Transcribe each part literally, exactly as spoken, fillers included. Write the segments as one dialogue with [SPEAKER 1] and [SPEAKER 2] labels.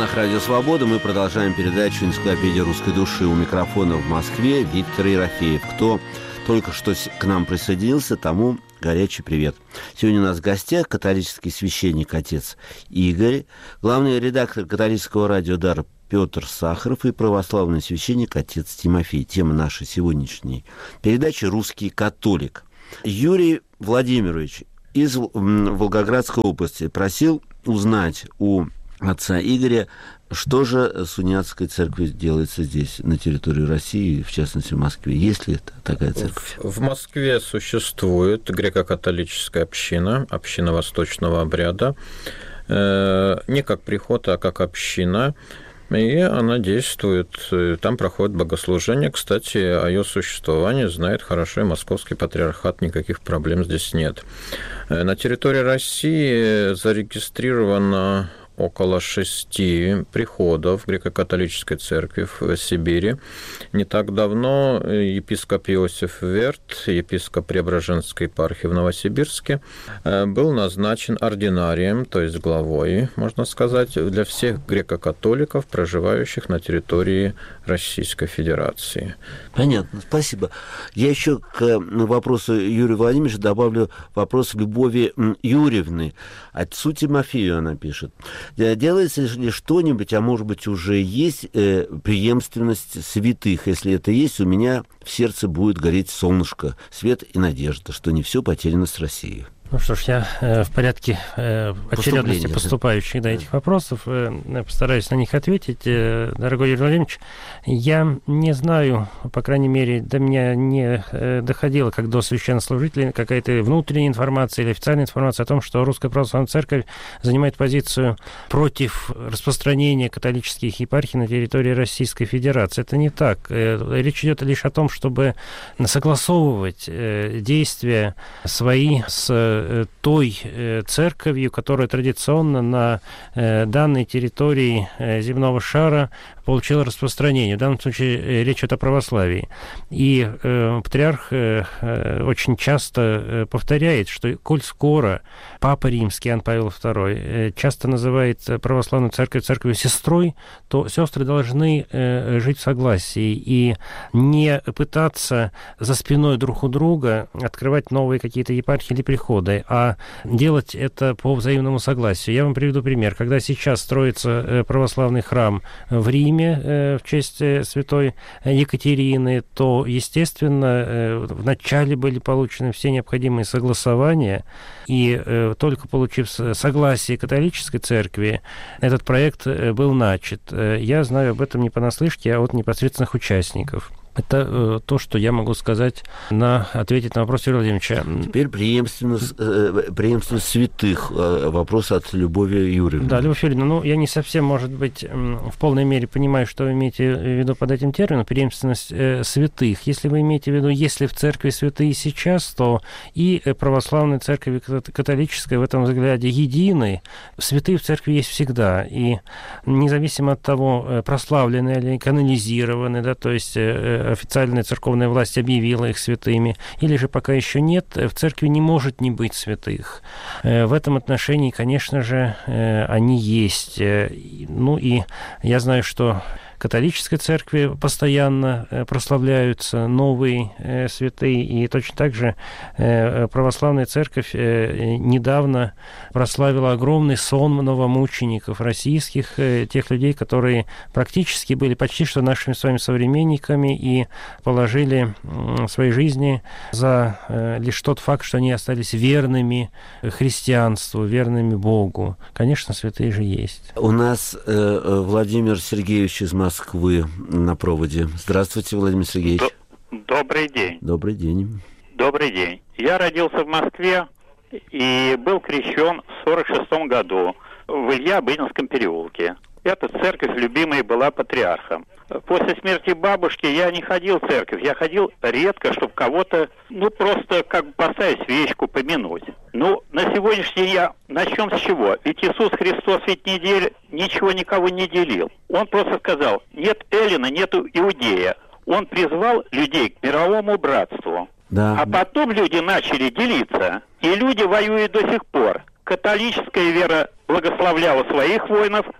[SPEAKER 1] волнах Радио Свобода мы продолжаем передачу «Энциклопедия русской души». У микрофона в Москве Виктор Ерофеев. Кто только что к нам присоединился, тому горячий привет. Сегодня у нас в гостях католический священник отец Игорь, главный редактор католического радио «Дар» Петр Сахаров и православный священник отец Тимофей. Тема нашей сегодняшней передачи «Русский католик». Юрий Владимирович из Волгоградской области просил узнать у отца Игоря, что же с униатской церковью делается здесь, на территории России, в частности, в Москве? Есть ли это такая церковь?
[SPEAKER 2] В Москве существует греко-католическая община, община восточного обряда, не как приход, а как община, и она действует, там проходит богослужение. Кстати, о ее существовании знает хорошо и Московский патриархат, никаких проблем здесь нет. На территории России зарегистрировано около шести приходов греко-католической церкви в Сибири. Не так давно епископ Иосиф Верт, епископ Преображенской епархии в Новосибирске, был назначен ординарием, то есть главой, можно сказать, для всех греко-католиков, проживающих на территории Российской Федерации.
[SPEAKER 1] Понятно, спасибо. Я еще к вопросу Юрия Владимировича добавлю вопрос Любови Юрьевны. Отцу Тимофею она пишет. Делается ли что-нибудь, а может быть уже есть э, преемственность святых? Если это есть, у меня в сердце будет гореть солнышко, свет и надежда, что не все потеряно с Россией.
[SPEAKER 3] Ну что ж, я э, в порядке э, очередности поступающих до этих вопросов э, постараюсь на них ответить. Э, дорогой Юрий Владимирович, я не знаю, по крайней мере, до меня не э, доходило, как до священнослужителей, какая-то внутренняя информация или официальная информация о том, что Русская Православная Церковь занимает позицию против распространения католических епархий на территории Российской Федерации. Это не так. Э, речь идет лишь о том, чтобы согласовывать э, действия свои с той церковью, которая традиционно на данной территории земного шара получила распространение. В данном случае речь идет о православии. И э, патриарх э, очень часто э, повторяет, что коль скоро Папа Римский Иоанн Павел второй э, часто называет православную церковь церковью сестрой, то сестры должны э, жить в согласии и не пытаться за спиной друг у друга открывать новые какие-то епархии или приходы, а делать это по взаимному согласию. Я вам приведу пример. Когда сейчас строится православный храм в Риме, в честь святой Екатерины, то, естественно, вначале были получены все необходимые согласования, и только получив согласие католической церкви, этот проект был начат. Я знаю об этом не понаслышке, а от непосредственных участников. Это э, то, что я могу сказать, на ответить на вопрос Юрия Владимировича.
[SPEAKER 1] Теперь преемственность, э, преемственность святых. Э, вопрос от Любови Юрьевны.
[SPEAKER 3] Да, Любовь Юрьевна, ну, я не совсем, может быть, в полной мере понимаю, что вы имеете в виду под этим термином, преемственность э, святых. Если вы имеете в виду, если в церкви святые сейчас, то и православная церковь, и католическая в этом взгляде едины. Святые в церкви есть всегда. И независимо от того, прославлены или канонизированы, да, то есть э, официальная церковная власть объявила их святыми, или же пока еще нет, в церкви не может не быть святых. В этом отношении, конечно же, они есть. Ну и я знаю, что в католической церкви постоянно прославляются новые святые, и точно так же православная церковь недавно прославила огромный сон новомучеников российских, тех людей, которые практически были почти что нашими с вами современниками и положили свои жизни за лишь тот факт, что они остались верными христианству, верными Богу. Конечно, святые же есть.
[SPEAKER 1] У нас э, Владимир Сергеевич из Москвы на проводе. Здравствуйте, Владимир Сергеевич.
[SPEAKER 4] Добрый день.
[SPEAKER 1] Добрый день.
[SPEAKER 4] Добрый день. Я родился в Москве и был крещен в сорок шестом году в Илья-Обынинском переулке. Эта церковь любимая была патриархом. После смерти бабушки я не ходил в церковь, я ходил редко, чтобы кого-то, ну, просто как бы поставить свечку, помянуть. Ну, на сегодняшний день я начнем с чего? Ведь Иисус Христос ведь не дел... ничего никого не делил. Он просто сказал, нет эллина, нету иудея. Он призвал людей к мировому братству.
[SPEAKER 1] Да.
[SPEAKER 4] А потом люди начали делиться, и люди воюют до сих пор. Католическая вера благословляла своих воинов,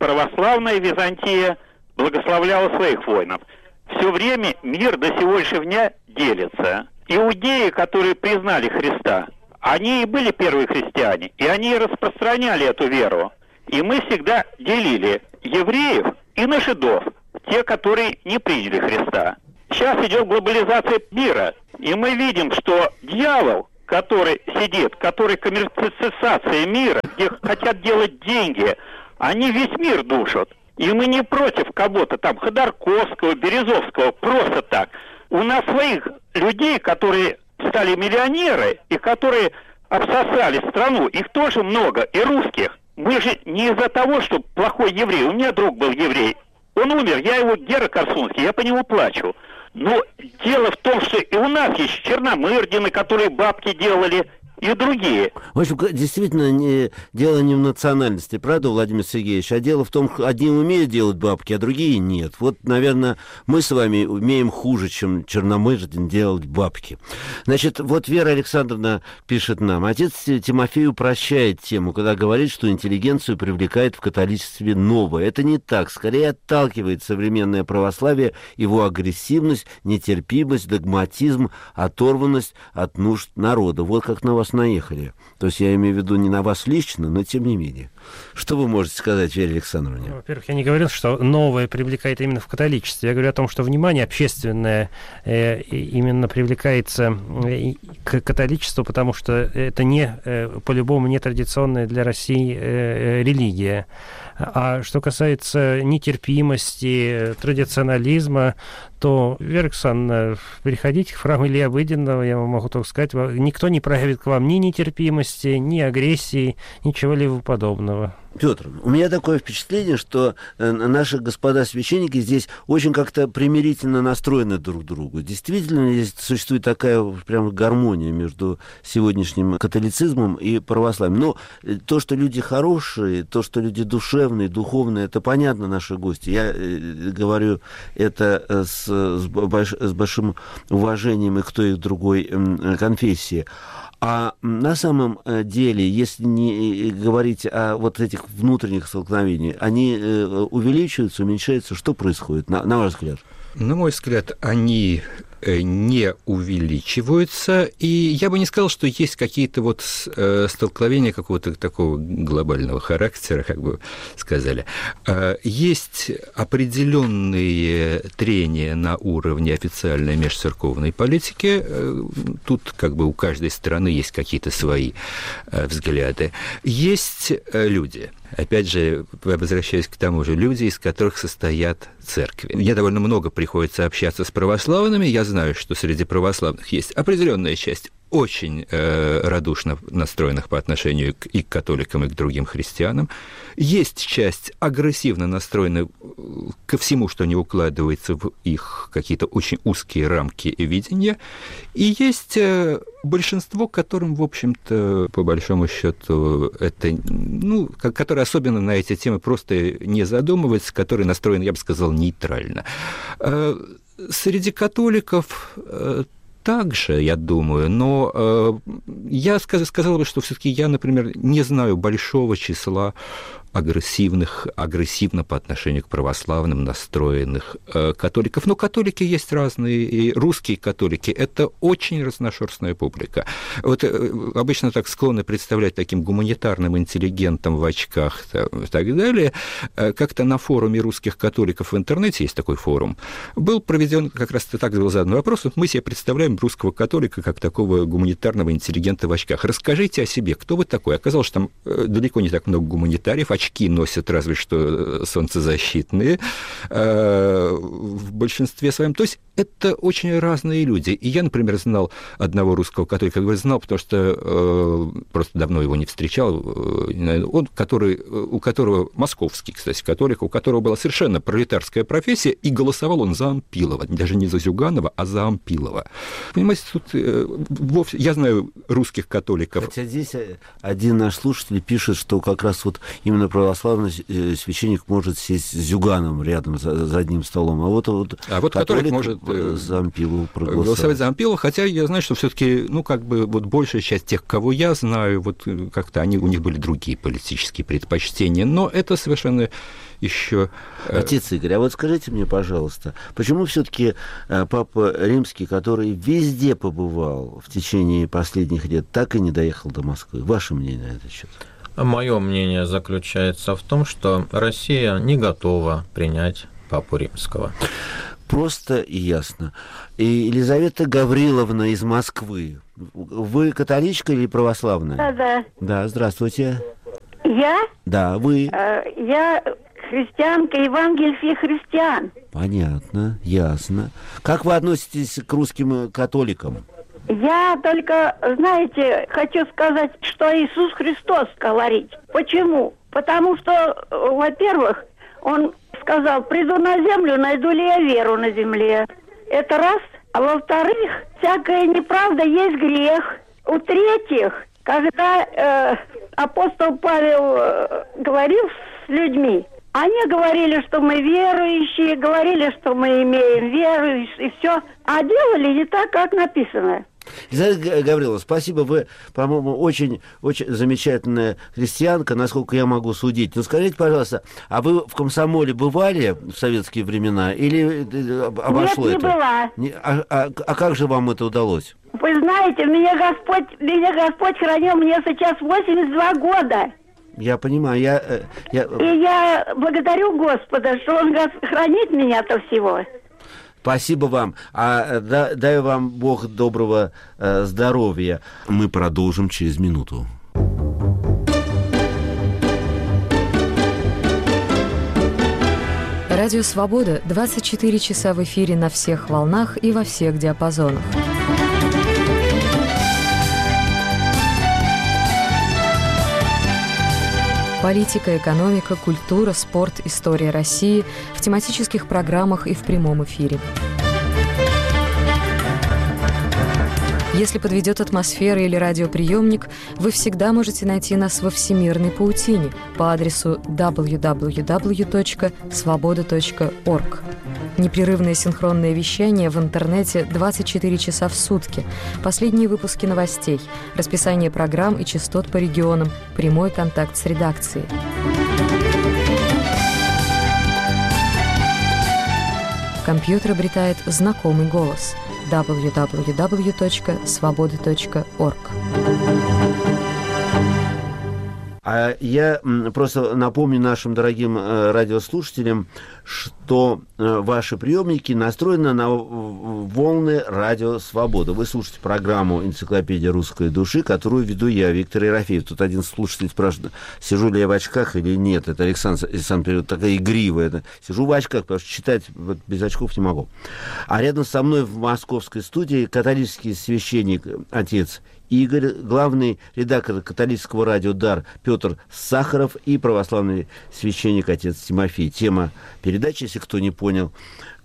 [SPEAKER 4] православная Византия благословляла своих воинов. Все время мир до сегодняшнего дня делится. Иудеи, которые признали Христа, они и были первые христиане, и они распространяли эту веру. И мы всегда делили евреев и на жидов, те, которые не приняли Христа. Сейчас идет глобализация мира, и мы видим, что дьявол, который сидит, который коммерциализация мира, где хотят делать деньги, они весь мир душат. И мы не против кого-то там, Ходорковского, Березовского, просто так. У нас своих людей, которые стали миллионеры и которые обсосали страну, их тоже много, и русских. Мы же не из-за того, что плохой еврей. У меня друг был еврей. Он умер, я его, Гера Корсунский, я по нему плачу. Но дело в том, что и у нас есть черномырдины, которые бабки делали, и другие.
[SPEAKER 1] В общем, действительно, не, дело не в национальности, правда, Владимир Сергеевич? А дело в том, что одни умеют делать бабки, а другие нет. Вот, наверное, мы с вами умеем хуже, чем черномырдин делать бабки. Значит, вот Вера Александровна пишет нам. Отец Тимофей упрощает тему, когда говорит, что интеллигенцию привлекает в католичестве новое. Это не так. Скорее отталкивает современное православие его агрессивность, нетерпимость, догматизм, оторванность от нужд народа. Вот как на вас наехали. То есть я имею в виду не на вас лично, но тем не менее. Что вы можете сказать, Вере Александровне?
[SPEAKER 3] Ну, во-первых, я не говорил, что новое привлекает именно в католичестве. Я говорю о том, что внимание общественное э, именно привлекается э, к католичеству, потому что это не, э, по-любому, не традиционная для России э, религия. А что касается нетерпимости, традиционализма, то, Вера Александровна, приходите к храму Ильи Обыденного, я вам могу только сказать, никто не проявит к вам ни нетерпимости, ни агрессии, ничего-либо подобного.
[SPEAKER 1] Петр, у меня такое впечатление, что наши господа священники здесь очень как-то примирительно настроены друг к другу. Действительно, здесь существует такая прям гармония между сегодняшним католицизмом и православием. Но то, что люди хорошие, то, что люди душевные, духовные, это понятно, наши гости. Я говорю это с, с, больш, с большим уважением и к той, и к другой конфессии. А на самом деле, если не говорить о вот этих внутренних столкновениях, они увеличиваются, уменьшаются, что происходит, на, на ваш взгляд?
[SPEAKER 5] На мой взгляд, они не увеличиваются, и я бы не сказал, что есть какие-то вот столкновения какого-то такого глобального характера, как бы сказали. Есть определенные трения на уровне официальной межцерковной политики. Тут как бы у каждой страны есть какие-то свои взгляды. Есть люди, опять же, возвращаясь к тому же, люди, из которых состоят церкви. Мне довольно много приходится общаться с православными. Я знаю, что среди православных есть определенная часть очень э, радушно настроенных по отношению к, и к католикам, и к другим христианам. Есть часть агрессивно настроенных ко всему, что не укладывается в их какие-то очень узкие рамки и видения. И есть э, большинство, которым, в общем-то, по большому счету, это, ну, которые особенно на эти темы просто не задумываются, которые настроены, я бы сказал, нейтрально. Э, среди католиков э, также, я думаю, но э, я сказ, сказал бы, что все-таки я, например, не знаю большого числа агрессивных, агрессивно по отношению к православным настроенных э, католиков. Но католики есть разные, и русские католики – это очень разношерстная публика. Вот э, обычно так склонны представлять таким гуманитарным интеллигентом в очках там, и так далее. Э, как-то на форуме русских католиков в интернете, есть такой форум, был проведен, как раз так был задан вопрос, мы себе представляем русского католика как такого гуманитарного интеллигента в очках. Расскажите о себе, кто вы такой? Оказалось, что там э, далеко не так много гуманитариев, очки носят разве что солнцезащитные э, в большинстве своем. То есть это очень разные люди. И я, например, знал одного русского католика, говорю, знал, потому что э, просто давно его не встречал, э, он, который, у которого, московский, кстати, католик, у которого была совершенно пролетарская профессия, и голосовал он за Ампилова, даже не за Зюганова, а за Ампилова. Понимаете, тут э, вовсе... Я знаю русских католиков.
[SPEAKER 1] Хотя здесь один наш слушатель пишет, что как раз вот именно православный священник может сесть с Зюганом рядом за, за одним столом, а вот, вот,
[SPEAKER 5] а вот католик, католик может
[SPEAKER 1] за Ампилу проголосовать.
[SPEAKER 5] Голосовать за Ампилу, хотя я знаю, что все-таки, ну, как бы, вот большая часть тех, кого я знаю, вот как-то они, у них были другие политические предпочтения, но это совершенно еще...
[SPEAKER 1] Отец Игорь, а вот скажите мне, пожалуйста, почему все-таки Папа Римский, который везде побывал в течение последних лет, так и не доехал до Москвы? Ваше мнение на этот счет?
[SPEAKER 2] Мое мнение заключается в том, что Россия не готова принять Папу Римского.
[SPEAKER 1] Просто и ясно. И Елизавета Гавриловна из Москвы. Вы католичка или православная?
[SPEAKER 6] Да, да.
[SPEAKER 1] Да, здравствуйте.
[SPEAKER 6] Я?
[SPEAKER 1] Да, вы.
[SPEAKER 6] Я христианка, евангельских христиан.
[SPEAKER 1] Понятно, ясно. Как вы относитесь к русским католикам?
[SPEAKER 6] Я только, знаете, хочу сказать, что Иисус Христос говорит. Почему? Потому что, во-первых, Он сказал: приду на землю, найду ли я веру на земле. Это раз. А во-вторых, всякая неправда есть грех. У-третьих, когда э, апостол Павел э, говорил с людьми, они говорили, что мы верующие, говорили, что мы имеем веру, и, и все, а делали не так, как написано.
[SPEAKER 1] Елизавета Гавриловна, спасибо, вы, по-моему, очень, очень замечательная христианка, насколько я могу судить. Ну, скажите, пожалуйста, а вы в комсомоле бывали в советские времена или обошло
[SPEAKER 6] Нет,
[SPEAKER 1] это?
[SPEAKER 6] не была.
[SPEAKER 1] Не, а, а, а как же вам это удалось?
[SPEAKER 6] Вы знаете, меня Господь, меня Господь хранил, мне сейчас восемьдесят два года.
[SPEAKER 1] Я понимаю, я, я...
[SPEAKER 6] И я благодарю Господа, что Он хранит меня от всего.
[SPEAKER 1] Спасибо вам. А да, дай вам Бог доброго э, здоровья. Мы продолжим через минуту.
[SPEAKER 7] Радио «Свобода» двадцать четыре часа в эфире на всех волнах и во всех диапазонах. Политика, экономика, культура, спорт, история России в тематических программах и в прямом эфире. Если подведет атмосфера или радиоприемник, вы всегда можете найти нас во всемирной паутине по адресу дабл ю дабл ю дабл ю точка свобода точка орг. Непрерывное синхронное вещание в интернете двадцать четыре часа в сутки, последние выпуски новостей, расписание программ и частот по регионам, прямой контакт с редакцией. Компьютер обретает знакомый голос – дабл ю дабл ю дабл ю точка свобода точка орг.
[SPEAKER 1] А я просто напомню нашим дорогим радиослушателям, что ваши приемники настроены на волны радио «Свобода». Вы слушаете программу «Энциклопедия русской души», которую веду я, Виктор Ерофеев. Тут один слушатель спрашивает, сижу ли я в очках или нет. Это Александр Александр такая игривая. Это, сижу в очках, потому что читать вот, без очков не могу. А рядом со мной в московской студии католический священник, отец Игорь, главный редактор католического радио «Дар» Петр Сахаров и православный священник отец Тимофей. Тема передачи, если кто не понял,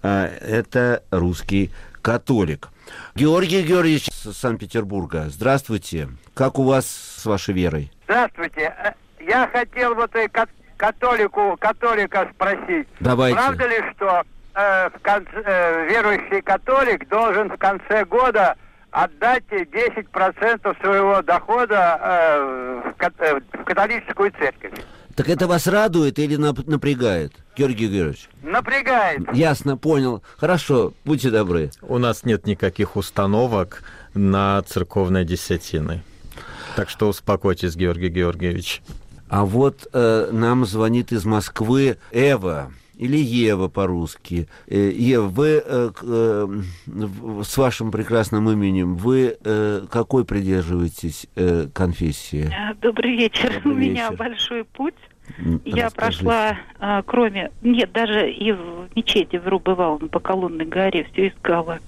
[SPEAKER 1] это русский католик. Георгий Георгиевич из Санкт-Петербурга, здравствуйте. Как у вас с вашей верой?
[SPEAKER 8] Здравствуйте. Я хотел вот и католику, католика спросить.
[SPEAKER 1] Давайте.
[SPEAKER 8] Правда ли, что э, в конце, э, верующий католик должен в конце года отдать десять процентов своего дохода э, в католическую церковь?
[SPEAKER 1] Так это вас радует или напрягает, Георгий Георгиевич?
[SPEAKER 8] Напрягает.
[SPEAKER 1] Ясно, понял. Хорошо, будьте добры.
[SPEAKER 2] У нас нет никаких установок на церковной десятины. Так что успокойтесь, Георгий Георгиевич.
[SPEAKER 1] А вот э, нам звонит из Москвы Эва. Или Ева по-русски. Ева, вы э, э, с вашим прекрасным именем, вы э, какой придерживаетесь э, конфессии?
[SPEAKER 9] Добрый вечер.
[SPEAKER 1] Добрый
[SPEAKER 9] У меня
[SPEAKER 1] вечер.
[SPEAKER 9] большой путь.
[SPEAKER 1] Расскажите.
[SPEAKER 9] Я прошла, а, кроме... Нет, даже и в мечети вру бывала, по Колонной горе, все искала.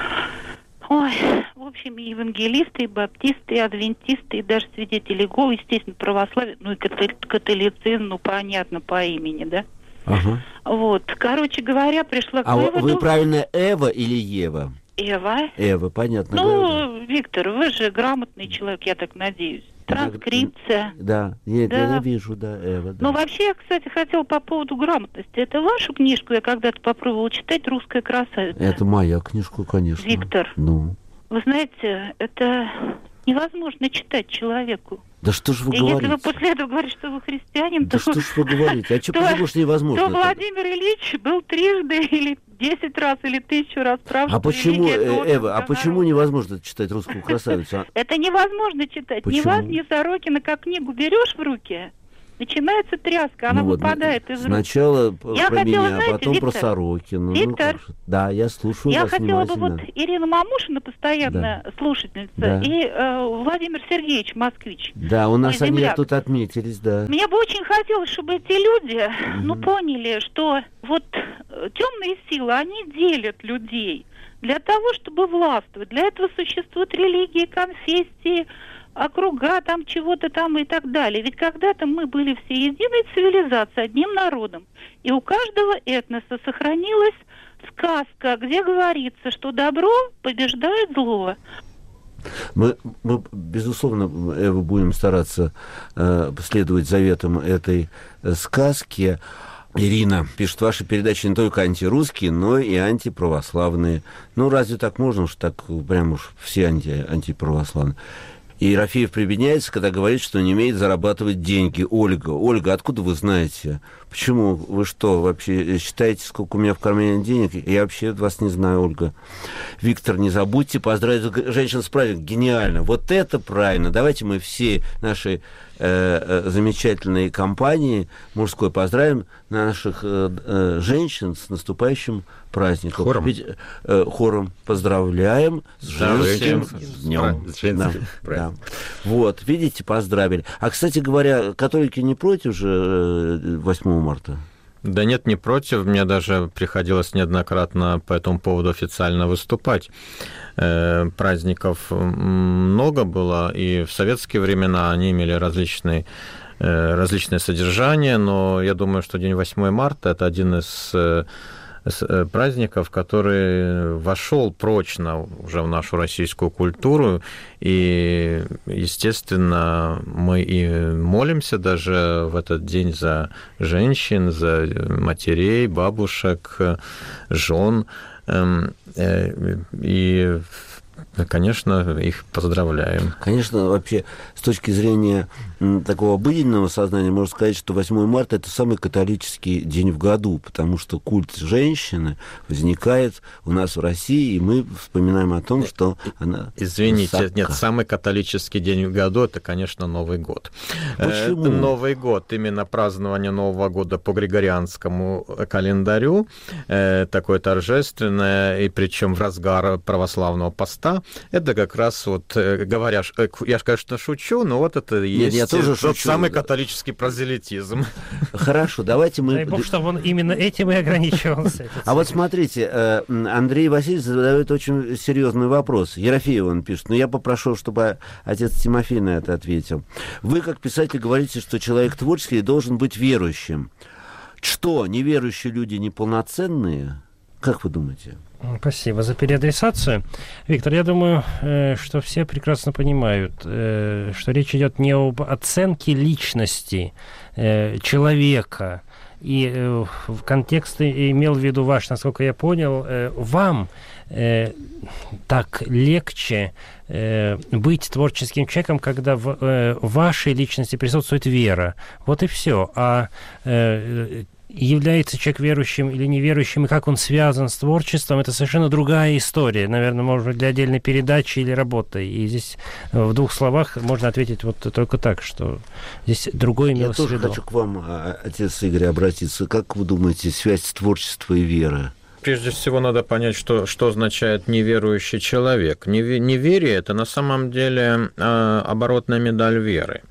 [SPEAKER 9] Ой, в общем, и евангелисты, и баптисты, и адвентисты, и даже свидетели Иеговы, естественно, православие, ну и католицизм, ну понятно, по имени, да?
[SPEAKER 1] Ага.
[SPEAKER 9] Вот, короче говоря, пришла к
[SPEAKER 1] а
[SPEAKER 9] выводу...
[SPEAKER 1] вы правильно Эва или Ева?
[SPEAKER 9] Эва.
[SPEAKER 1] Эва, понятно.
[SPEAKER 9] Ну,
[SPEAKER 1] говорю.
[SPEAKER 9] Виктор, вы же грамотный человек, я так надеюсь. Транскрипция.
[SPEAKER 1] Да, я,
[SPEAKER 9] да.
[SPEAKER 1] я вижу, да, Эва. Да.
[SPEAKER 9] Но вообще, я, кстати, хотела по поводу грамотности. Это вашу книжку я когда-то попробовала читать «Русская красавица».
[SPEAKER 1] Это моя книжка, конечно.
[SPEAKER 9] Виктор.
[SPEAKER 1] Ну.
[SPEAKER 9] Вы знаете, это невозможно читать человеку.
[SPEAKER 1] Да что ж вы
[SPEAKER 9] и
[SPEAKER 1] говорите?
[SPEAKER 9] Если вы после этого говорите, что вы христианин,
[SPEAKER 1] да
[SPEAKER 9] то...
[SPEAKER 1] что ж вы говорите? А что, почему ж невозможно?
[SPEAKER 9] То Владимир Ильич был трижды или десять раз, или тысячу раз прав.
[SPEAKER 1] А почему, Эва, а почему невозможно читать «Русскую красавицу»?
[SPEAKER 9] Это невозможно читать. Ни вас, ни Сорокина, как книгу берешь в руки... Начинается тряска, она ну выпадает вот, из рук.
[SPEAKER 1] Сначала
[SPEAKER 9] я
[SPEAKER 1] про
[SPEAKER 9] хотела,
[SPEAKER 1] меня,
[SPEAKER 9] знаете,
[SPEAKER 1] потом
[SPEAKER 9] Виктор,
[SPEAKER 1] про Сорокина.
[SPEAKER 9] Виктор,
[SPEAKER 1] ну, да, я слушаю
[SPEAKER 9] я
[SPEAKER 1] вас
[SPEAKER 9] хотела бы вот Ирина Мамушина, постоянная да. слушательница, да. и э, Владимир Сергеевич, москвич.
[SPEAKER 1] Да, у нас они тут отметились, да.
[SPEAKER 9] Мне бы очень хотелось, чтобы эти люди, mm-hmm. ну, поняли, что вот темные силы, они делят людей для того, чтобы властвовать. Для этого существуют религии, конфессии, округа там чего-то там и так далее. Ведь когда-то мы были все единой цивилизацией, одним народом. И у каждого этноса сохранилась сказка, где говорится, что добро побеждает зло.
[SPEAKER 1] Мы, мы безусловно, Эва, будем стараться э, следовать заветам этой э, сказки. Ирина пишет, ваши передачи не только антирусские, но и антиправославные. Ну, разве так можно, уж так прям уж все анти, антиправославные? И Ерофеев прибедняется, когда говорит, что не умеет зарабатывать деньги. Ольга, Ольга, откуда вы знаете? Почему? Вы что, вообще считаете, сколько у меня в кармане денег? Я вообще вас не знаю, Ольга. Виктор, не забудьте поздравить женщин с праздником. Гениально. Вот это правильно. Давайте мы все наши э, замечательные компании мужской поздравим наших э, э, женщин с наступающим праздником.
[SPEAKER 5] Хором.
[SPEAKER 1] Ведь, э, хором поздравляем с женским днем.
[SPEAKER 5] С женским
[SPEAKER 1] да, да. Вот, видите, поздравили. А, кстати говоря, католики не против же восьмого марта?
[SPEAKER 2] Да нет, не против. Мне даже приходилось неоднократно по этому поводу официально выступать. Э, праздников много было, и в советские времена они имели различные, э, различное содержание, но я думаю, что день восьмого марта – это один из э, праздников, который вошел прочно уже в нашу российскую культуру, и, естественно, мы и молимся даже в этот день за женщин, за матерей, бабушек, жен, и, конечно, их поздравляем.
[SPEAKER 1] Конечно, вообще, с точки зрения такого обыденного сознания, можно сказать, что восьмого марта – это самый католический день в году, потому что культ женщины возникает у нас в России, и мы вспоминаем о том, что она
[SPEAKER 2] Извините,
[SPEAKER 1] высока.
[SPEAKER 2] Нет, самый католический день в году – это, конечно, Новый год.
[SPEAKER 1] Почему?
[SPEAKER 2] Новый год, именно празднование Нового года по григорианскому календарю, такое торжественное, и причем в разгар православного поста, это как раз вот, говоря, я, конечно, шучу, но вот это и есть...
[SPEAKER 1] Нет, я тоже
[SPEAKER 2] тот
[SPEAKER 1] шучу.
[SPEAKER 2] самый католический прозелитизм.
[SPEAKER 1] Хорошо, давайте мы...
[SPEAKER 3] Дай бог, чтобы он именно этим и ограничивался.
[SPEAKER 1] А вот смотрите, Андрей Васильевич задает очень серьезный вопрос. Ерофеев он пишет, но я попрошу, чтобы отец Тимофей на это ответил. Вы, как писатель, говорите, что человек творческий должен быть верующим. Что, неверующие люди неполноценные? Как вы думаете?
[SPEAKER 3] Спасибо за переадресацию. Виктор, я думаю, что все прекрасно понимают, что речь идет не об оценке личности человека. И в контексте имел в виду ваш, насколько я понял, вам так легче быть творческим человеком, когда в вашей личности присутствует вера. Вот и все. А является человек верующим или неверующим, и как он связан с творчеством, это совершенно другая история. Наверное, может быть, для отдельной передачи или работы. И здесь в двух словах можно ответить вот только так, что здесь другое имелось в виду.
[SPEAKER 1] Я тоже хочу к вам, отец Игорь, обратиться. Как вы думаете, связь творчества и веры?
[SPEAKER 2] Прежде всего, надо понять, что, что означает неверующий человек. Неверие – это на самом деле оборотная медаль веры.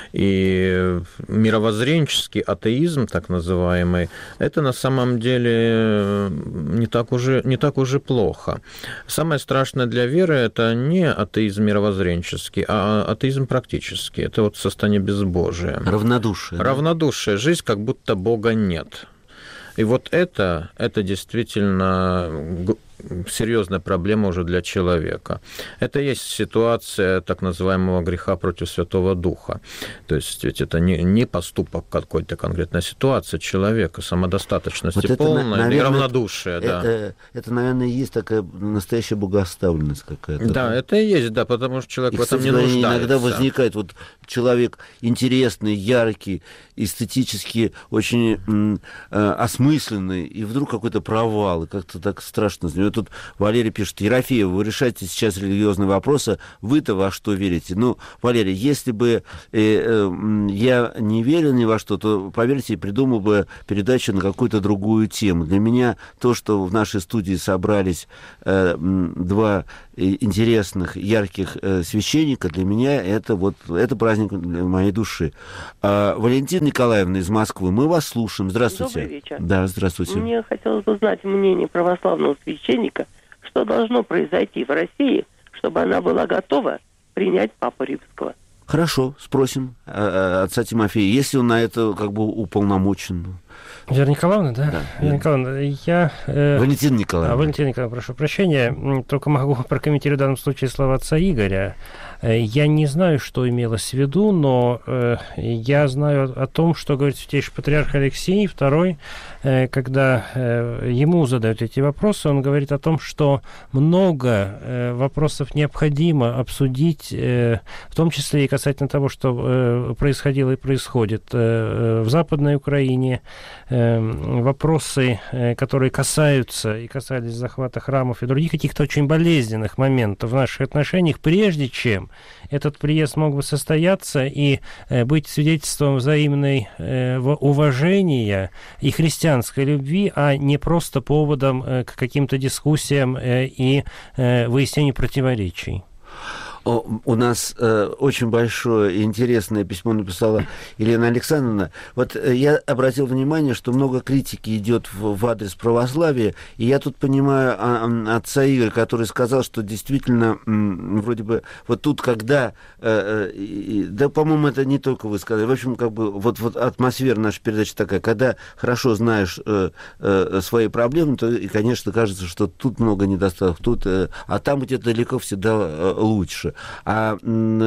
[SPEAKER 2] И мировоззренческий атеизм, так называемый, это на самом деле не так уже, не так уже плохо. Самое страшное для веры – это не атеизм мировоззренческий, а атеизм практический. Это вот состояние безбожия.
[SPEAKER 1] Равнодушие.
[SPEAKER 2] Равнодушие. Жизнь, как будто Бога нет. И вот это, это действительно серьезная проблема уже для человека. Это есть ситуация так называемого греха против Святого Духа. То есть ведь это не, не поступок какой-то конкретной ситуации человека, самодостаточности вот полная, наверное, и равнодушие.
[SPEAKER 1] Это,
[SPEAKER 2] да.
[SPEAKER 1] это, это, наверное, есть такая настоящая богоставленность какая-то.
[SPEAKER 2] Да, да, это и есть, да, потому что человек и, в этом кстати, не нуждается.
[SPEAKER 1] Иногда возникает вот человек интересный, яркий, эстетически очень э, осмысленный, и вдруг какой-то провал, и как-то так страшно. Тут Валерий пишет: Ерофеев, вы решаете сейчас религиозные вопросы, вы-то во что верите? Ну, Валерий, если бы э, э, я не верил ни во что, то, поверьте, придумал бы передачу на какую-то другую тему. Для меня то, что в нашей студии собрались э, два интересных, ярких э, священника, для меня это вот это праздник для моей души. А, Валентина Николаевна из Москвы, мы вас слушаем. Здравствуйте.
[SPEAKER 10] Добрый вечер.
[SPEAKER 1] Да, здравствуйте.
[SPEAKER 10] Мне хотелось бы знать мнение православного священника, что должно произойти в России, чтобы она была готова принять Папу Римского.
[SPEAKER 1] Хорошо, спросим э, отца Тимофея, если он на это как бы уполномочен.
[SPEAKER 3] Вера Николаевна, да?
[SPEAKER 1] Да.
[SPEAKER 3] Вера Николаевна, я... Э...
[SPEAKER 1] Валентина Николаевна.
[SPEAKER 3] А, Валентина Николаевна, прошу прощения, только могу прокомментировать в данном случае слова отца Игоря. Я не знаю, что имелось в виду, но э, я знаю о том, что говорит святейший патриарх Алексий второй, э, когда э, ему задают эти вопросы, он говорит о том, что много э, вопросов необходимо обсудить, э, в том числе и касательно того, что э, происходило и происходит э, в Западной Украине, э, вопросы, э, которые касаются и касались захвата храмов и других каких-то очень болезненных моментов в наших отношениях, прежде чем этот приезд мог бы состояться и э, быть свидетельством взаимной э, уважения и христианской любви, а не просто поводом э, к каким-то дискуссиям э, и э, выяснению противоречий.
[SPEAKER 1] У нас э, очень большое и интересное письмо написала Елена Александровна. Вот э, я обратил внимание, что много критики идет в, в адрес православия, и я тут понимаю а, а, отца Игоря, который сказал, что действительно м, вроде бы вот тут, когда, э, э, да, по-моему, это не только вы сказали, в общем, как бы вот, вот атмосфера нашей передачи такая, когда хорошо знаешь э, э, свои проблемы, то, и, конечно, кажется, что тут много недостатков, тут, э, а там где-то далеко всегда э, лучше. А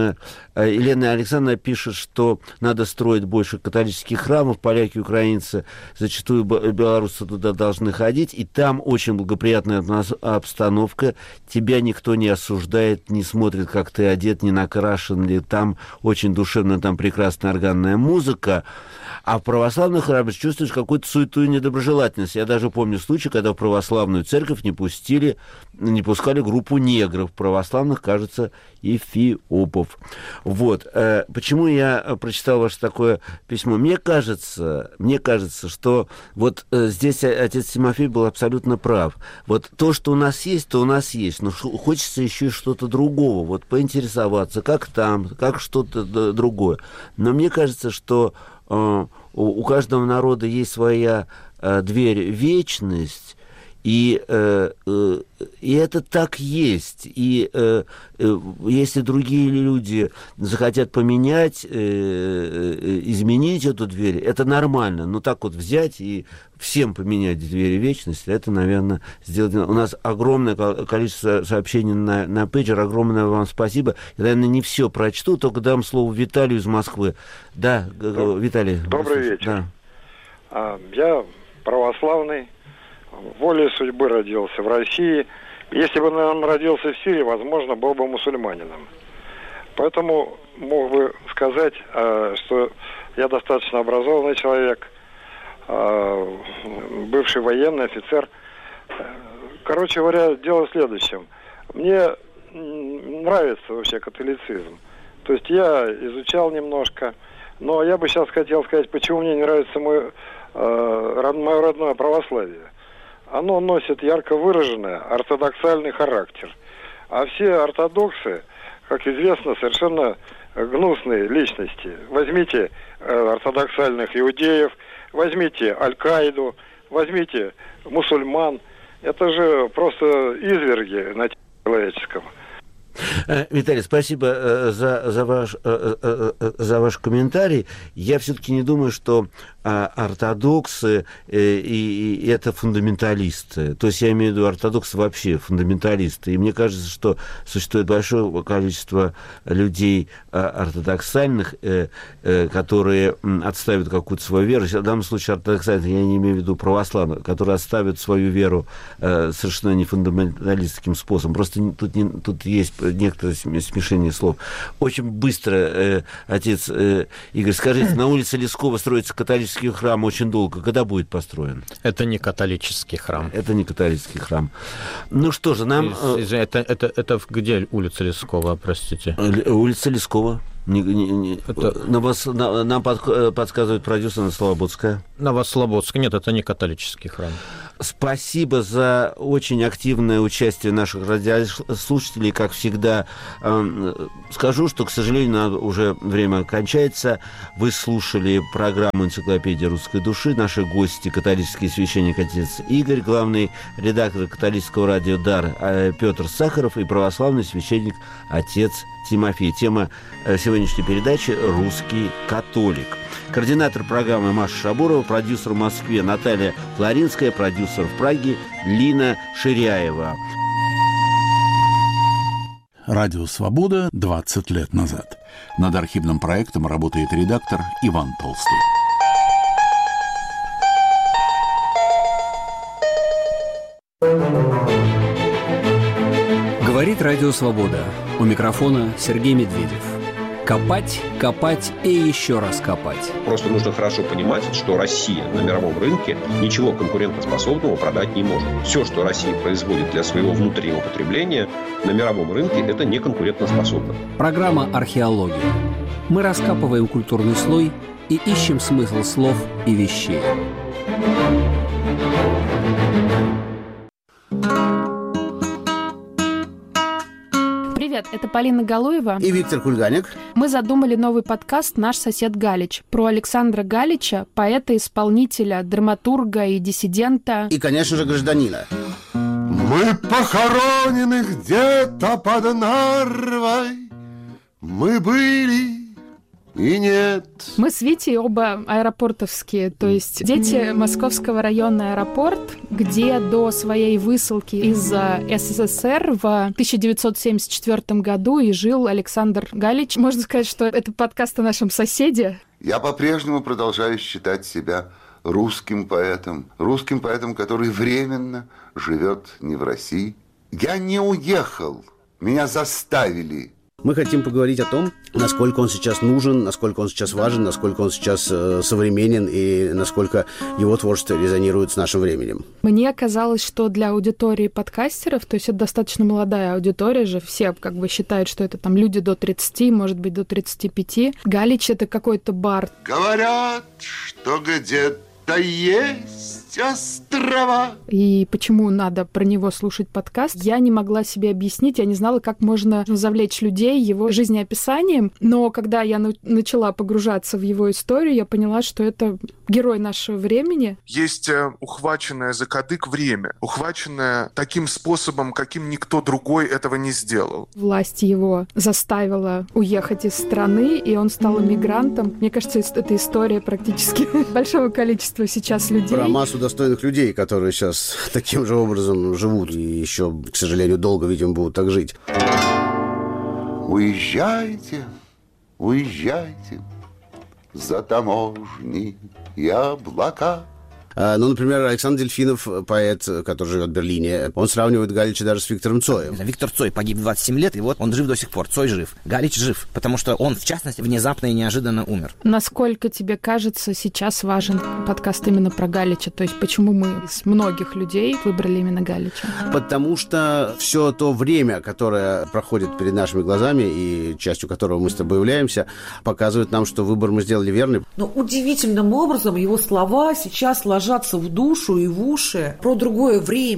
[SPEAKER 1] Елена Александровна пишет, что надо строить больше католических храмов, поляки, украинцы, зачастую белорусы туда должны ходить, и там очень благоприятная обстановка, тебя никто не осуждает, не смотрит, как ты одет, не накрашен ли, там очень душевная, там прекрасная органная музыка, а в православных храмах чувствуешь какую-то суету и недоброжелательность. Я даже помню случай, когда в православную церковь не пустили, не пускали группу негров, православных, кажется, эфиопов. Вот. Почему я прочитал ваше такое письмо? Мне кажется, мне кажется, что вот здесь отец Тимофей был абсолютно прав. Вот то, что у нас есть, то у нас есть. Но хочется еще и что-то другого. Вот поинтересоваться, как там, как что-то другое. Но мне кажется, что у каждого народа есть своя дверь в вечность, и, э, э, и это так есть. И э, э, если другие люди захотят поменять, э, э, изменить эту дверь, это нормально. Но так вот взять и всем поменять двери вечности, это, наверное, сделать. У нас огромное количество сообщений на, на пейджер. Огромное вам спасибо. Я, наверное, не все прочту, только дам слово Виталию из Москвы. Да, Доб... Виталий.
[SPEAKER 11] Добрый вечер. Да. Я православный. Волей судьбы родился в России. Если бы он родился в Сирии, возможно, был бы мусульманином. Поэтому мог бы сказать, что я достаточно образованный человек, бывший военный офицер. Короче говоря, дело в следующем. Мне нравится вообще католицизм. То есть я изучал немножко, но я бы сейчас хотел сказать, почему мне не нравится мой, мое родное православие. Оно носит ярко выраженный ортодоксальный характер. А все ортодоксы, как известно, совершенно гнусные личности. Возьмите э, ортодоксальных иудеев, возьмите Аль-Каиду, возьмите мусульман. Это же просто изверги на теле человеческом.
[SPEAKER 1] Виталий, спасибо за, за, ваш, за ваш комментарий. Я все-таки не думаю, что ортодоксы и, и это фундаменталисты. То есть я имею в виду ортодоксы вообще фундаменталисты. И мне кажется, что существует большое количество людей ортодоксальных, которые отставят какую-то свою веру. В данном случае ортодоксальных я не имею в виду православных, которые отставят свою веру совершенно не фундаменталистским способом. Просто тут, не, тут есть некоторое смешение слов. Очень быстро, э, отец э, Игорь, скажите, на улице Лескова строится католический храм очень долго. Когда будет построен?
[SPEAKER 2] Это не католический храм.
[SPEAKER 1] Это не католический храм. Ну что же, нам...
[SPEAKER 2] Это, это, это где улица Лескова, простите?
[SPEAKER 1] Улица Лескова. Не, не, не. Это... на, нам под, подсказывает продюсер Новослободская.
[SPEAKER 2] Новослободская. Нет, это не католический храм.
[SPEAKER 1] Спасибо за очень активное участие наших радиослушателей. Как всегда, скажу, что, к сожалению, уже время кончается. Вы слушали программу «Энциклопедия русской души». Наши гости — католический священник отец Игорь, главный редактор католического радио «Дар» Петр Сахаров и православный священник отец Тимофей. Тема сегодняшней передачи «Русский католик». Координатор программы Маша Шабурова, продюсер в Москве Наталья Флоринская, продюсер в Праге Лина Ширяева.
[SPEAKER 12] Радио «Свобода» двадцать лет назад. Над архивным проектом работает редактор Иван Толстой.
[SPEAKER 13] Говорит Радио «Свобода». У микрофона Сергей Медведев. Копать, копать и еще раз копать.
[SPEAKER 14] Просто нужно хорошо понимать, что Россия на мировом рынке ничего конкурентоспособного продать не может. Все, что Россия производит для своего внутреннего потребления, на мировом рынке это не конкурентоспособно.
[SPEAKER 13] Программа «Археология». Мы раскапываем культурный слой и ищем смысл слов и вещей.
[SPEAKER 15] Привет, это Полина Галуева
[SPEAKER 16] и Виктор Кульганик.
[SPEAKER 15] Мы задумали новый подкаст «Наш сосед Галич» про Александра Галича, поэта-исполнителя, драматурга и диссидента.
[SPEAKER 16] И, конечно же, гражданина.
[SPEAKER 17] Мы похоронены где-то под Нарвой. Мы были и нет.
[SPEAKER 15] Мы с Витей оба аэропортовские, то есть дети Московского района аэропорт, где до своей высылки из СССР в тысяча девятьсот семьдесят четвёртом году и жил Александр Галич. Можно сказать, что это подкаст о нашем соседе.
[SPEAKER 17] Я по-прежнему продолжаю считать себя русским поэтом, русским поэтом, который временно живет не в России. Я не уехал, меня заставили.
[SPEAKER 16] Мы хотим поговорить о том, насколько он сейчас нужен, насколько он сейчас важен, насколько он сейчас э, современен и насколько его творчество резонирует с нашим временем.
[SPEAKER 15] Мне казалось, что для аудитории подкастеров, то есть это достаточно молодая аудитория же, все как бы считают, что это там люди до тридцати, может быть, до тридцати пяти. Галич — это какой-то бар.
[SPEAKER 17] Говорят, что где-то есть острова.
[SPEAKER 15] И почему надо про него слушать подкаст, я не могла себе объяснить, я не знала, как можно завлечь людей его жизнеописанием, но когда я на- начала погружаться в его историю, я поняла, что это герой нашего времени.
[SPEAKER 17] Есть э, ухваченное за кадык время, ухваченное таким способом, каким никто другой этого не сделал.
[SPEAKER 15] Власть его заставила уехать из страны, и он стал эмигрантом. Мне кажется, это история практически большого количества сейчас людей.
[SPEAKER 16] Про массу достойных людей, которые сейчас таким же образом живут и еще, к сожалению, долго, видимо, будут так жить.
[SPEAKER 17] Уезжайте, уезжайте за таможни и облака.
[SPEAKER 16] Ну, например, Александр Дельфинов, поэт, который живет в Берлине, он сравнивает Галича даже с Виктором Цоем.
[SPEAKER 18] Виктор Цой погиб в двадцать семь лет, и вот он жив до сих пор. Цой жив. Галич жив, потому что он, в частности, внезапно и неожиданно умер.
[SPEAKER 15] Насколько тебе кажется, сейчас важен подкаст именно про Галича? То есть почему мы из многих людей выбрали именно Галича?
[SPEAKER 16] Потому что все то время, которое проходит перед нашими глазами, и частью которого мы с тобой являемся, показывает нам, что выбор мы сделали верный.
[SPEAKER 19] Но удивительным образом его слова сейчас ложатся в душу и в уши про другое время.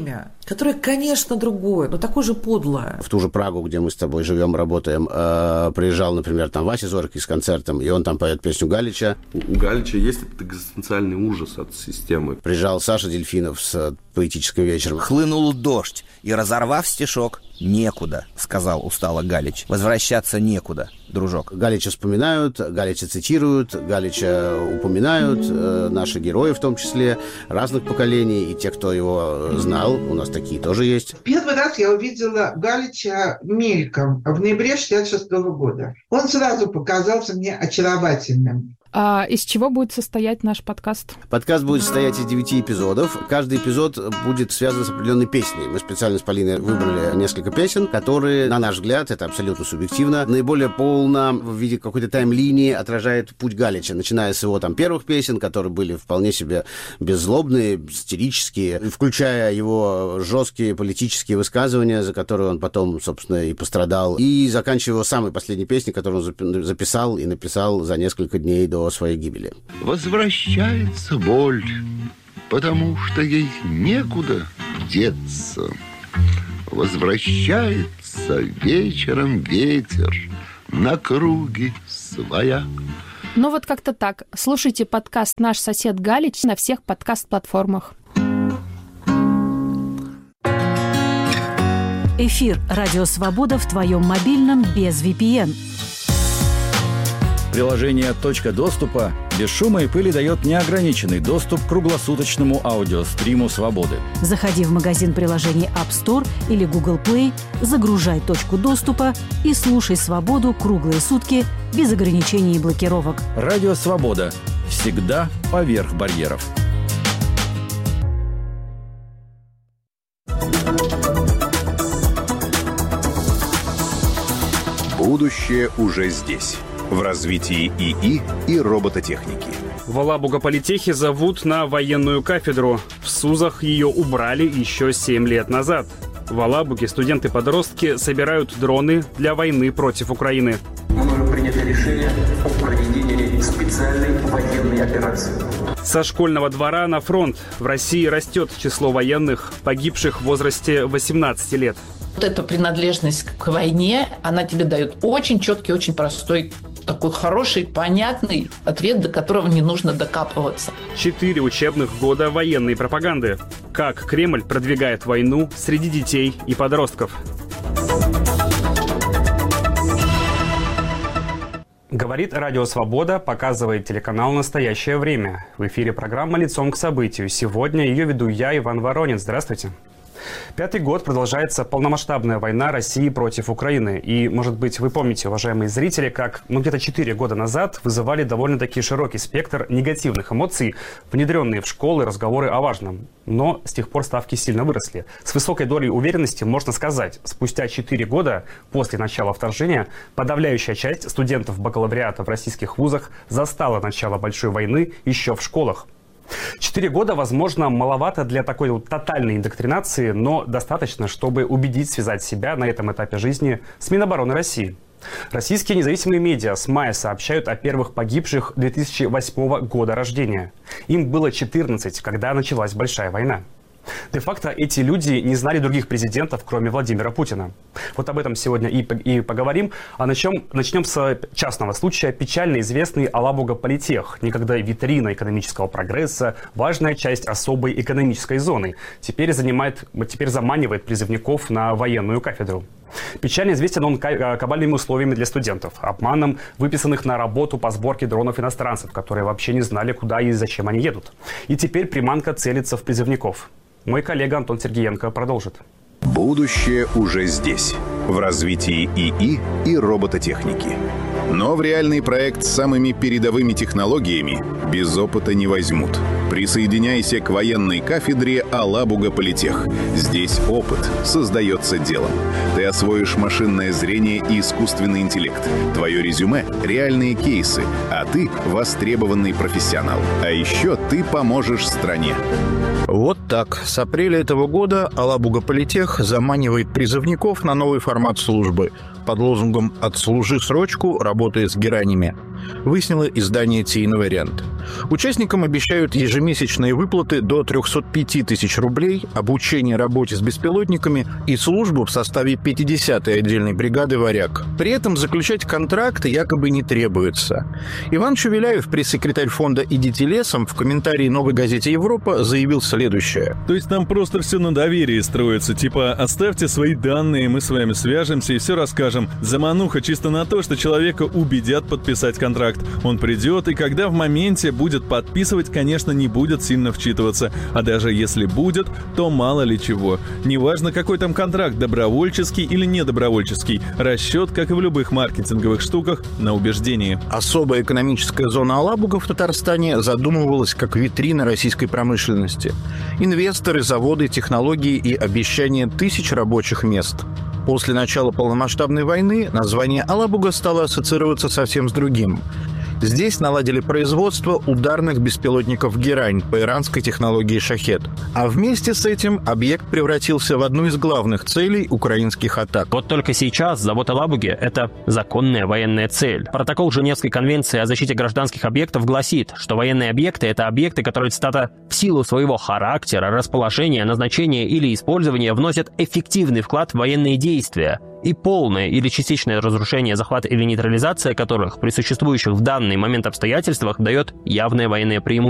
[SPEAKER 19] которое, конечно, другое, но такое же подлое.
[SPEAKER 16] В ту же Прагу, где мы с тобой живем, работаем, э, приезжал, например, там Вася Зорький с концертом, и он там поет песню Галича.
[SPEAKER 20] У Галича есть этот экзистенциальный ужас от системы.
[SPEAKER 16] Приезжал Саша Дельфинов с поэтическим вечером.
[SPEAKER 18] Хлынул дождь, и, разорвав стишок, «Некуда», — сказал устало Галич. «Возвращаться некуда, дружок».
[SPEAKER 16] Галича вспоминают, Галича цитируют, Галича упоминают, э, наши герои в том числе, разных поколений, и те, кто его знал, у нас такие тоже есть.
[SPEAKER 21] Первый раз я увидела Галича мельком в ноябре шестьдесят шестого года. Он сразу показался мне очаровательным.
[SPEAKER 15] А из чего будет состоять наш подкаст?
[SPEAKER 16] Подкаст будет состоять из девяти эпизодов. Каждый эпизод будет связан с определенной песней. Мы специально с Полиной выбрали несколько песен, которые, на наш взгляд, это абсолютно субъективно, наиболее полно в виде какой-то тайм-линии отражает путь Галича, начиная с его там первых песен, которые были вполне себе беззлобные, сатирические, включая его жесткие политические высказывания, за которые он потом, собственно, и пострадал, и заканчивая его самой последней песней, которую он записал и написал за несколько дней до своей гибели.
[SPEAKER 17] Возвращается боль, потому что ей некуда деться. Возвращается вечером ветер на круги своя.
[SPEAKER 15] Ну вот как-то так. Слушайте подкаст «Наш сосед Галич» на всех подкаст-платформах.
[SPEAKER 22] Эфир «Радио Свобода» в твоем мобильном без ви пи эн.
[SPEAKER 23] Приложение «Точка доступа» без шума и пыли дает неограниченный доступ к круглосуточному аудиостриму «Свободы».
[SPEAKER 22] Заходи в магазин приложений App Store или Google Play, загружай «Точку доступа» и слушай «Свободу» круглые сутки без ограничений и блокировок.
[SPEAKER 23] Радио «Свобода». Всегда поверх барьеров.
[SPEAKER 24] Будущее уже здесь. В развитии ИИ и робототехники.
[SPEAKER 25] В Алабуга-политехе зовут на военную кафедру. В СУЗах ее убрали еще семь лет назад. В Алабуге студенты-подростки собирают дроны для войны против Украины.
[SPEAKER 26] Мною принято решение о проведении специальной военной операции.
[SPEAKER 25] Со школьного двора на фронт. В России растет число военных, погибших в возрасте восемнадцати лет.
[SPEAKER 27] Вот эта принадлежность к войне, она тебе дает очень четкий, очень простой, такой хороший, понятный ответ, до которого не нужно докапываться.
[SPEAKER 25] Четыре учебных года военной пропаганды. Как Кремль продвигает войну среди детей и подростков. Говорит Радио Свобода, показывает телеканал «Настоящее время». В эфире программа «Лицом к событию». Сегодня ее веду я, Иван Воронин. Здравствуйте. Пятый год продолжается полномасштабная война России против Украины. И, может быть, вы помните, уважаемые зрители, как ну, где-то четыре года назад вызывали довольно-таки широкий спектр негативных эмоций, внедренные в школы разговоры о важном. Но с тех пор ставки сильно выросли. С высокой долей уверенности можно сказать, спустя четыре года после начала вторжения подавляющая часть студентов бакалавриата в российских вузах застала начало большой войны еще в школах. Четыре года, возможно, маловато для такой вот тотальной индоктринации, но достаточно, чтобы убедить связать себя на этом этапе жизни с Минобороны России. Российские независимые медиа с мая сообщают о первых погибших две тысячи восьмого года рождения. Им было четырнадцать, когда началась большая война. Де-факто эти люди не знали других президентов, кроме Владимира Путина. Вот об этом сегодня и, и поговорим. А начнем, начнем с частного случая. Печально известный Алабуга-политех, некогда витрина экономического прогресса, важная часть особой экономической зоны, теперь, занимает, теперь заманивает призывников на военную кафедру. Печально известен он кабальными условиями для студентов, обманом выписанных на работу по сборке дронов иностранцев, которые вообще не знали, куда и зачем они едут. И теперь приманка целится в призывников. Мой коллега Антон Сергеенко продолжит.
[SPEAKER 24] Будущее уже здесь. В развитии ИИ и робототехники. Но в реальный проект с самыми передовыми технологиями без опыта не возьмут. Присоединяйся к военной кафедре Алабуга-политех. Здесь опыт создается делом. Ты освоишь машинное зрение и искусственный интеллект. Твое резюме — реальные кейсы, а ты — востребованный профессионал. А еще ты поможешь стране.
[SPEAKER 28] Вот так. С апреля этого года Алабуга-политех заманивает призывников на новый формат службы под лозунгом «Отслужи срочку, работая с геранями». выяснило издание «Ти Инвариант». Участникам обещают ежемесячные выплаты до триста пять тысяч рублей, обучение работе с беспилотниками и службу в составе пятидесятой отдельной бригады «Варяг». При этом заключать контракты якобы не требуется. Иван Шевеляев, пресс-секретарь фонда «Идите лесом», в комментарии «Новой газете Европа» заявил следующее.
[SPEAKER 3] То есть там просто все на доверии строится. Типа, оставьте свои данные, мы с вами свяжемся и все расскажем. Замануха чисто на то, что человека убедят подписать контракт. Он придет, и когда в моменте будет подписывать, конечно, не будет сильно вчитываться. А даже если будет, то мало ли чего. Неважно, какой там контракт, добровольческий или недобровольческий. Расчет, как и в любых маркетинговых штуках, на убеждении.
[SPEAKER 28] Особая экономическая зона Алабуга в Татарстане задумывалась как витрина российской промышленности. Инвесторы, заводы, технологии и обещания тысяч рабочих мест. После начала полномасштабной войны название Алабуга стало ассоциироваться совсем с другим. Здесь наладили производство ударных беспилотников «Герань» по иранской технологии «Шахед». А вместе с этим объект превратился в одну из главных целей украинских атак.
[SPEAKER 4] Вот только сейчас завод Алабуги – это законная военная цель. Протокол Женевской конвенции о защите гражданских объектов гласит, что военные объекты – это объекты, которые цитата, «в силу своего характера, расположения, назначения или использования вносят эффективный вклад в военные действия, и полное или частичное разрушение, захват или нейтрализация которых при существующих в данный момент обстоятельствах дает явное военное преимущество».